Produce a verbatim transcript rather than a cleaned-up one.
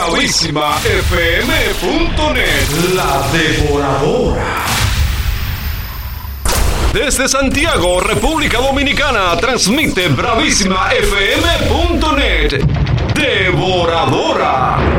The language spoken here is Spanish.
bravísima f m punto net. La Devoradora. Desde Santiago, República Dominicana, transmite bravísima f m punto net. Devoradora.